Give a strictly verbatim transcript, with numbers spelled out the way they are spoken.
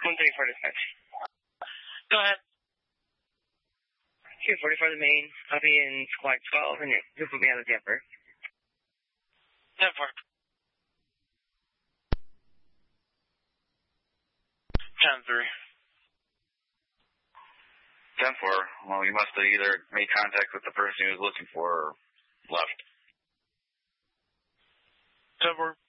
one three four dispatch. Go ahead. two forty-four the main. I'll be in squad twelve, and you put me on the damper. ten four. ten three. ten four. Well, you must have either made contact with the person he was looking for or left. ten four.